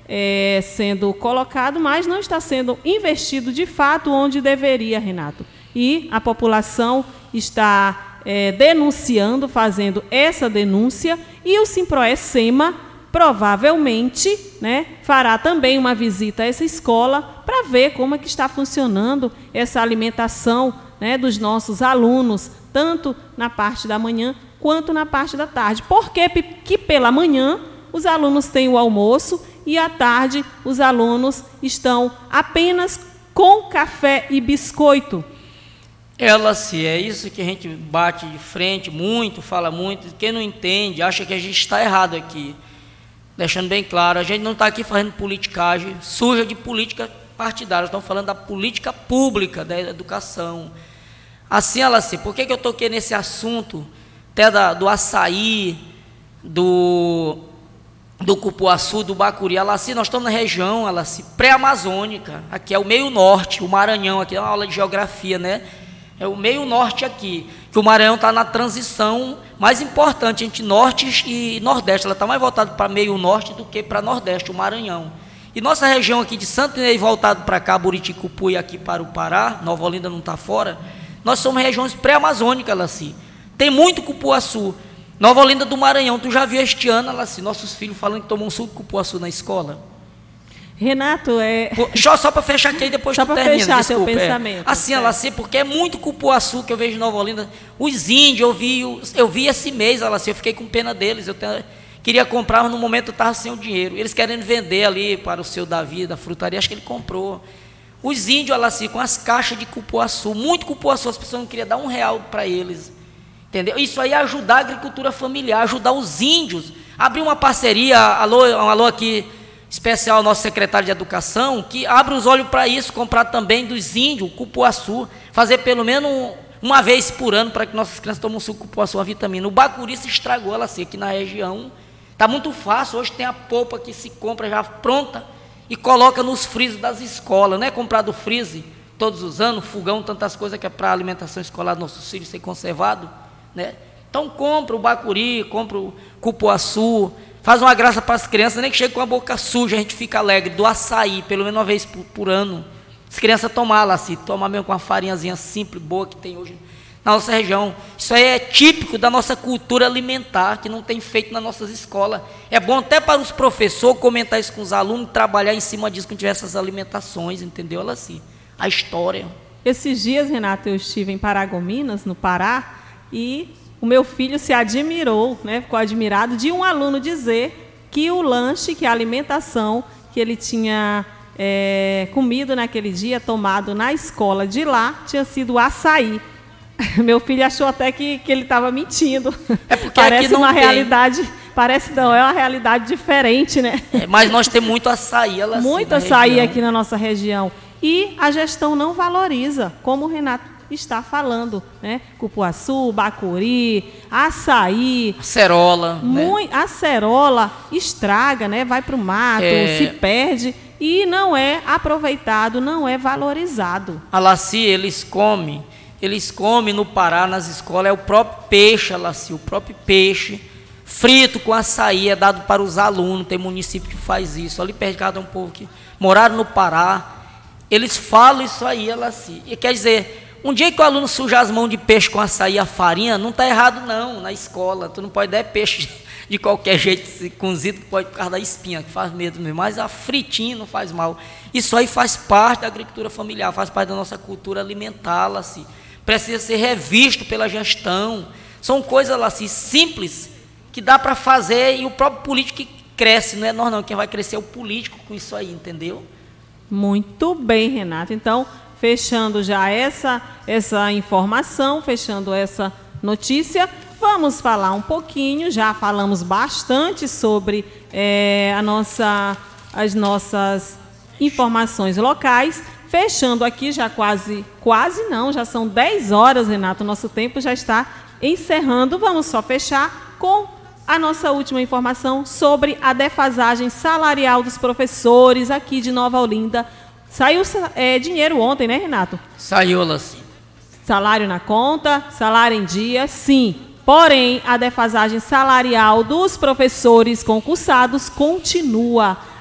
sendo colocado, mas não está sendo investido de fato onde deveria, Renato. E a população está denunciando, fazendo essa denúncia, e o Simproé-SEMA provavelmente, né, fará também uma visita a essa escola para ver como é que está funcionando essa alimentação, né, dos nossos alunos, tanto na parte da manhã quanto na parte da tarde. Porque que pela manhã os alunos têm o almoço e à tarde os alunos estão apenas com café e biscoito. Se é isso que a gente bate de frente muito, fala muito. Quem não entende, acha que a gente está errado aqui. Deixando bem claro, a gente não está aqui fazendo politicagem suja de política partidária. Estamos falando da política pública, da educação. Assim, por que eu toquei nesse assunto, até do açaí, do cupuaçu, do bacuri? Nós estamos na região, pré-amazônica. Aqui é o meio norte, o Maranhão, aqui é uma aula de geografia, né? É o meio norte aqui, que o Maranhão está na transição mais importante entre norte e nordeste. Ela está mais voltada para meio norte do que para nordeste, o Maranhão. E nossa região aqui de Santo Inês, voltado para cá, Buriticupu e aqui para o Pará, Nova Olinda não está fora, nós somos regiões pré-amazônicas, Tem muito cupuaçu. Nova Olinda do Maranhão, tu já viu este ano, nossos filhos falando que tomam um suco de cupuaçu na escola? Renato, só para fechar aqui, depois tu termina, fechar desculpa. Teu pensamento. Porque é muito cupuaçu que eu vejo em Nova Olinda. Os índios, eu vi esse mês, eu fiquei com pena deles. Queria comprar, mas no momento eu estava sem o dinheiro. Eles querendo vender ali para o seu Davi, da frutaria, acho que ele comprou. Os índios, com as caixas de cupuaçu, muito cupuaçu, as pessoas não queriam dar R$1 para eles. Entendeu? Isso aí é ajudar a agricultura familiar, ajudar os índios. Abrir uma parceria, um alô aqui, especial ao nosso secretário de Educação, que abre os olhos para isso, comprar também dos índios, cupuaçu, fazer pelo menos uma vez por ano para que nossas crianças tomem um suco de cupuaçu, uma vitamina. O bacuri se estragou, aqui na região. Está muito fácil, hoje tem a polpa que se compra já pronta e coloca nos freezers das escolas, não é comprado freezer todos os anos, fogão, tantas coisas que é para a alimentação escolar dos nossos filhos ser conservado, né? Então compra o bacuri, compra o cupuaçu, faz uma graça para as crianças, nem que chegue com a boca suja, a gente fica alegre. Do açaí, pelo menos uma vez por ano. As crianças tomar tomar mesmo com uma farinhazinha simples, boa que tem hoje na nossa região. Isso aí é típico da nossa cultura alimentar, que não tem feito nas nossas escolas. É bom até para os professores comentar isso com os alunos, trabalhar em cima disso com diversas alimentações, entendeu? A história. Esses dias, Renato, eu estive em Paragominas, no Pará, e o meu filho se admirou, né, ficou admirado de um aluno dizer que o lanche, que a alimentação que ele tinha comido naquele dia, tomado na escola de lá, tinha sido açaí. Meu filho achou até que ele estava mentindo. É porque parece aqui não uma tem. Realidade, parece não, é uma realidade diferente, né? Mas nós temos muito açaí, muito açaí aqui na nossa região. E a gestão não valoriza, como o Renato está falando, né? Cupuaçu, bacuri, açaí, acerola, acerola estraga, né? Vai para o mato, se perde e não é aproveitado, não é valorizado. Eles comem no Pará, nas escolas, é o próprio peixe, o próprio peixe frito com açaí é dado para os alunos. Tem município que faz isso. Ali perto de casa tem um povo que moraram no Pará, eles falam isso aí, e quer dizer, um dia que o aluno suja as mãos de peixe com açaí e a farinha, não está errado não, na escola. Tu não pode dar peixe de qualquer jeito, cozido, pode por causa da espinha, que faz medo mesmo. Mas a fritinha não faz mal. Isso aí faz parte da agricultura familiar, faz parte da nossa cultura alimentar, precisa ser revisto pela gestão. São coisas, simples, que dá para fazer, e o próprio político que cresce, não é nós não, quem vai crescer é o político com isso aí, entendeu? Muito bem, Renato. Então, fechando já essa informação, fechando essa notícia, vamos falar um pouquinho, já falamos bastante sobre as nossas informações locais, fechando aqui já quase não, já são 10 horas, Renato, nosso tempo já está encerrando, vamos só fechar com a nossa última informação sobre a defasagem salarial dos professores aqui de Nova Olinda. Saiu dinheiro ontem, né, Renato? Saiu, Salário na conta, salário em dia, sim. Porém, a defasagem salarial dos professores concursados continua.